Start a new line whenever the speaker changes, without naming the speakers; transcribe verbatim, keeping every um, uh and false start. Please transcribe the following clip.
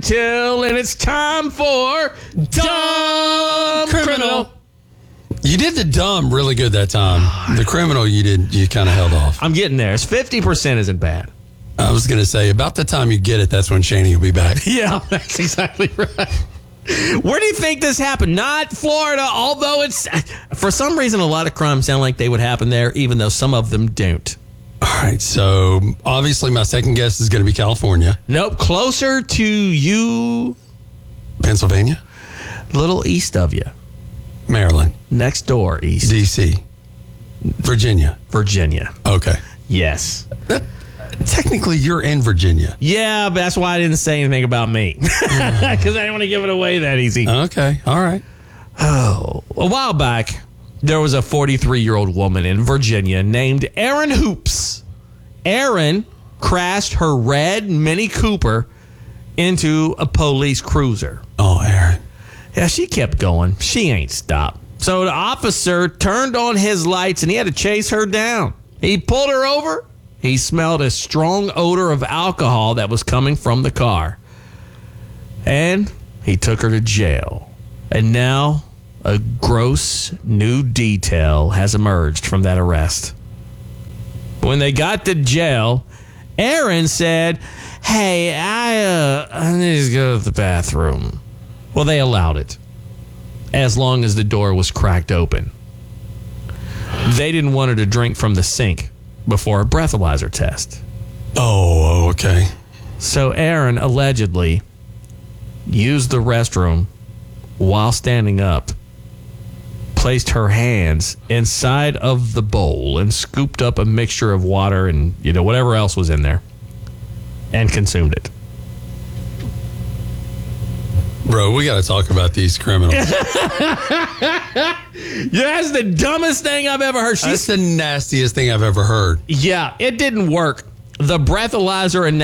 till, and it's time for Dumb Criminal.
You did the dumb really good that time. The criminal you did, you kind of held off.
I'm getting there. It's fifty percent isn't bad.
I was going to say, about the time you get it, that's when Shaney will be back.
Yeah, that's exactly right. Where do you think this happened? Not Florida, although it's, for some reason, a lot of crimes sound like they would happen there, even though some of them don't.
All right, so obviously my second guess is going to be California.
Nope, closer to you.
Pennsylvania?
A little east of you.
Maryland.
Next door east.
D C. Virginia.
Virginia.
Okay.
Yes.
That, technically, you're in Virginia.
Yeah, but that's why I didn't say anything about me. Because I didn't want to give it away that easy.
Okay, all right.
Oh, a while back, there was a forty-three-year-old woman in Virginia named Erin Hoops. Erin crashed her red Mini Cooper into a police cruiser.
Oh, Erin.
Yeah, she kept going. She ain't stopped. So the officer turned on his lights and he had to chase her down. He pulled her over. He smelled a strong odor of alcohol that was coming from the car. And he took her to jail. And now a gross new detail has emerged from that arrest. When they got to jail, Erin said, hey, I, uh, I need to go to the bathroom. Well, they allowed it, as long as the door was cracked open. They didn't want her to drink from the sink before a breathalyzer test.
Oh, okay.
So Erin allegedly used the restroom while standing up, placed her hands inside of the bowl and scooped up a mixture of water and, you know, whatever else was in there and consumed it.
Bro, we got to talk about these criminals.
Yeah, that's the dumbest thing I've ever heard. She's,
That's the nastiest thing I've ever heard.
yeah, it didn't work. The breathalyzer